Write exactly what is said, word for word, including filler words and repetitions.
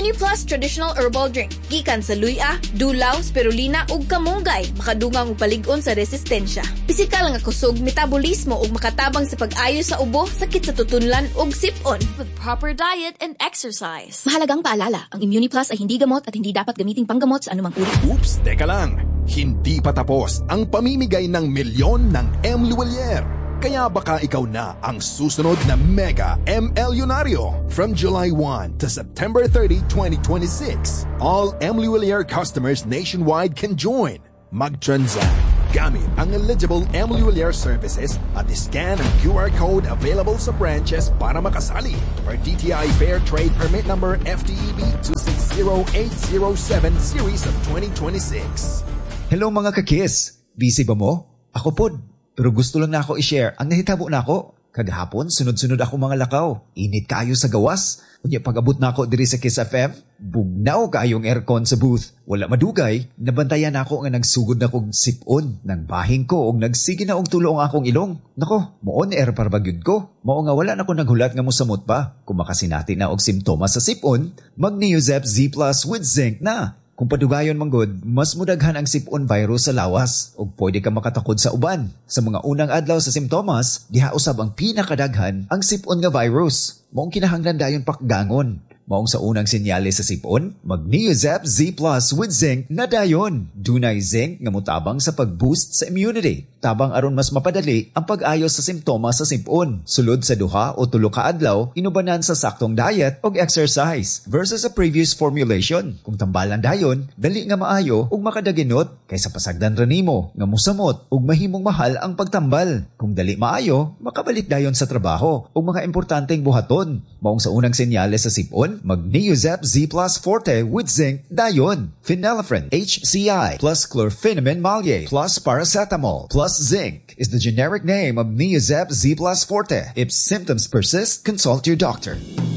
ImmuniPlus Traditional Herbal Drink. Gikan sa luya, dulaw, spirulina ug kamunggay. Makadungang ug palig-on sa resistensya. Pisikal nga kusog, metabolismo ug makatabang sa pag-ayo sa ubo, sakit sa tutunlan ug sip-on. With proper diet and exercise. Mahalagang paalala, ang ImmuniPlus ay hindi gamot at hindi dapat gamiting panggamot sa anumang uri. Oops, teka lang. Hindi pa tapos ang pamimigay ng milyon ng M. Luwalier. Kaya baka ikaw na ang susunod na Mega M.Elyonaryo. From July first to September thirtieth, twenty twenty-six, all M. Luwalier customers nationwide can join. Mag-transact gamit ang eligible M. Luwalier services at scan ang Q R code available sa branches para makasali. Per D T I Fair Trade Permit Number F T E B two six zero eight zero seven Series of twenty twenty-six. Hello mga kakis! Busy ba mo? Ako pod. Pero gusto lang na ako i-share ang nahitabo na ako. Kagahapon, sunod-sunod ako mga lakaw. Init kaayo sa gawas. Kunya pag-abot na ako diri sa Kiss F M, bugnaw kaayong aircon sa booth. Wala madugay, nabantayan ako nga nagsugod na kong sipon ng bahing ko o nagsige na og tulo ang akong ilong. Nako, moon air para bagyod ko. Mao nga wala na ko naghulat nga musamot pa. Kung makasinati na og simptomas sa sipon, mag-Neozep Z Plus with Zinc na. Kung padugayon manggod, mas mudaghan ang sipon virus sa lawas o pwede ka makatakod sa uban. Sa mga unang adlaw sa simptomas, diha usab ang pinakadaghan ang sipon nga virus. Maong kinahanglan dayon pakgangon. Maong sa unang sinyales sa sipon, mag-Neozep Z Plus with Zinc na dayon. Dunay zinc nga mutabang sa pag-boost sa immunity. Tabang aron mas mapadali ang pag-ayos sa simptomas sa sipon. Sulod sa duha o tulo ka adlaw, inubanan sa saktong diet o exercise versus sa previous formulation. Kung tambalan dayon, dali nga maayo ug makadaginot kaysa pasagdan ra nimo nga musamot ug mahimong mahal ang pagtambal. Kung dali maayo, makabalik dayon sa trabaho ug mga importanteng buhaton. Maong sa unang senyales sa sipon, mag-Neozep Z Plus Forte with Zinc dayon. Phenylephrine H C I plus chlorpheniramine maleate plus paracetamol plus Zinc is the generic name of Neozep Z Plus Forte. If symptoms persist, consult your doctor.